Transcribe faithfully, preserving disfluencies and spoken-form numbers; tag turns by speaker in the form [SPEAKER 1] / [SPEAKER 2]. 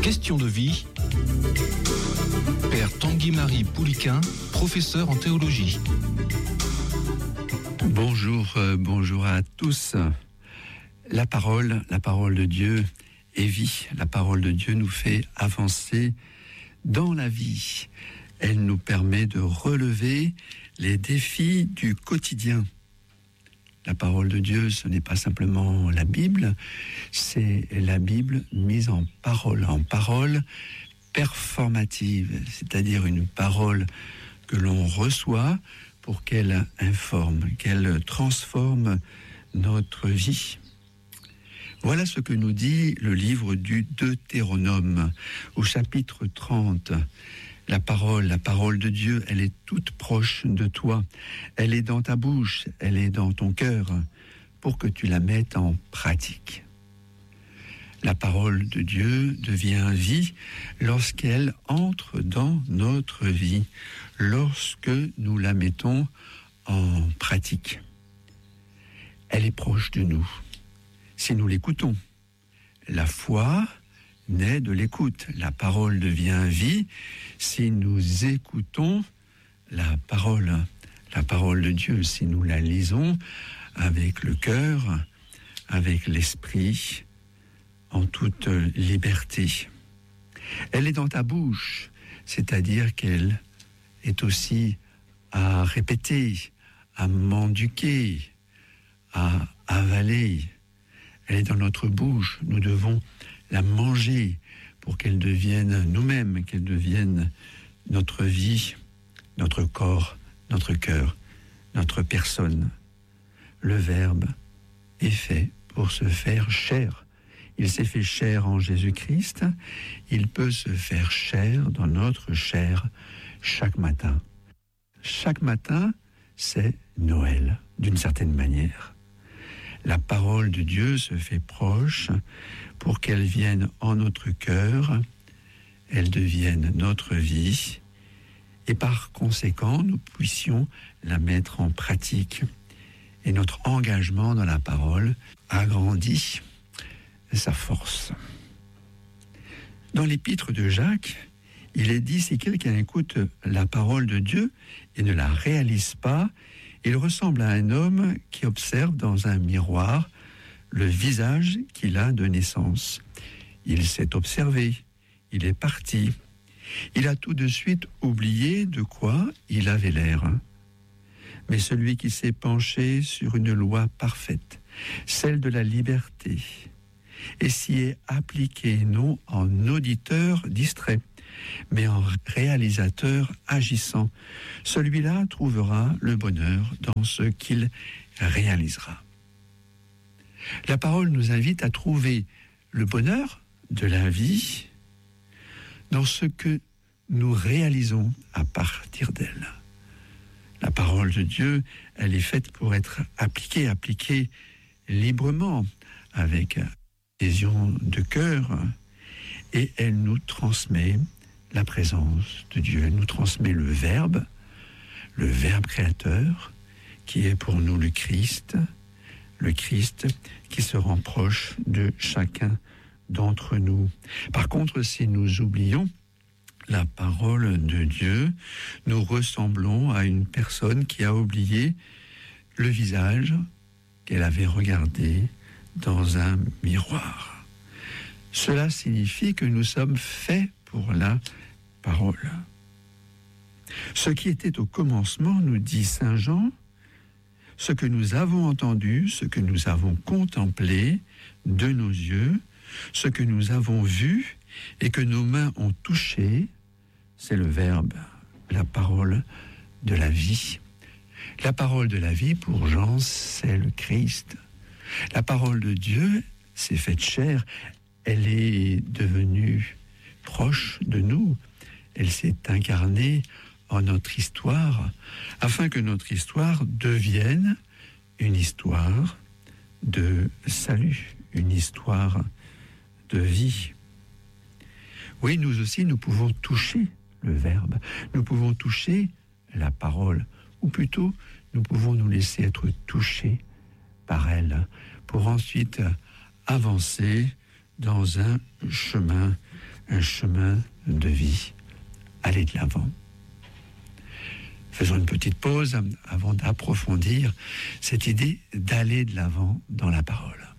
[SPEAKER 1] Question de vie. Père Tanguy-Marie Pouliquin, professeur en théologie.
[SPEAKER 2] Bonjour, euh, bonjour à tous. La parole, la parole de Dieu est vie. La parole de Dieu nous fait avancer dans la vie. Elle nous permet de relever les défis du quotidien. La parole de Dieu, ce n'est pas simplement la Bible, c'est la Bible mise en parole, en parole performative, c'est-à-dire une parole que l'on reçoit pour qu'elle informe, qu'elle transforme notre vie. Voilà ce que nous dit le livre du Deutéronome, au chapitre trente. La parole, la parole de Dieu, elle est toute proche de toi. Elle est dans ta bouche, elle est dans ton cœur, pour que tu la mettes en pratique. La parole de Dieu devient vie lorsqu'elle entre dans notre vie, lorsque nous la mettons en pratique. Elle est proche de nous, si nous l'écoutons. La foi naît de l'écoute. La parole devient vie si nous écoutons la parole, la parole de Dieu, si nous la lisons avec le cœur, avec l'esprit, en toute liberté. Elle est dans ta bouche, c'est-à-dire qu'elle est aussi à répéter, à mendiquer, à avaler. Elle est dans notre bouche, nous devons la manger pour qu'elle devienne nous-mêmes, qu'elle devienne notre vie, notre corps, notre cœur, notre personne. Le Verbe est fait pour se faire chair. Il s'est fait chair en Jésus-Christ. Il peut se faire chair dans notre chair chaque matin. Chaque matin, c'est Noël, d'une certaine manière. La parole de Dieu se fait proche pour qu'elle vienne en notre cœur, elle devienne notre vie, et par conséquent, nous puissions la mettre en pratique. Et notre engagement dans la parole agrandit sa force. Dans l'épître de Jacques, il est dit, si quelqu'un écoute la parole de Dieu et ne la réalise pas, il ressemble à un homme qui observe dans un miroir le visage qu'il a de naissance. Il s'est observé, il est parti. Il a tout de suite oublié de quoi il avait l'air. Mais celui qui s'est penché sur une loi parfaite, celle de la liberté, et s'y est appliqué non en auditeur distrait, mais en réalisateur agissant, celui-là trouvera le bonheur dans ce qu'il réalisera. La parole nous invite à trouver le bonheur de la vie dans ce que nous réalisons à partir d'elle. La parole de Dieu, elle est faite pour être appliquée, appliquée librement, avec adhésion de cœur, et elle nous transmet la présence de Dieu. Elle nous transmet le Verbe, le Verbe créateur, qui est pour nous le Christ, le Christ qui se rend proche de chacun d'entre nous. Par contre, si nous oublions la parole de Dieu, nous ressemblons à une personne qui a oublié le visage qu'elle avait regardé dans un miroir. Cela signifie que nous sommes faits pour la parole. Ce qui était au commencement, nous dit saint Jean, ce que nous avons entendu, ce que nous avons contemplé de nos yeux, ce que nous avons vu et que nos mains ont touché, c'est le Verbe, la parole de la vie. La parole de la vie, pour Jean, c'est le Christ. La parole de Dieu s'est faite chair, elle est devenue proche de nous, elle s'est incarnée en notre histoire, afin que notre histoire devienne une histoire de salut, une histoire de vie. Oui, nous aussi, nous pouvons toucher le Verbe, nous pouvons toucher la parole, ou plutôt, nous pouvons nous laisser être touchés par elle, pour ensuite avancer dans un chemin un chemin de vie. Allez de l'avant. Faisons une petite pause avant d'approfondir cette idée d'aller de l'avant dans la parole.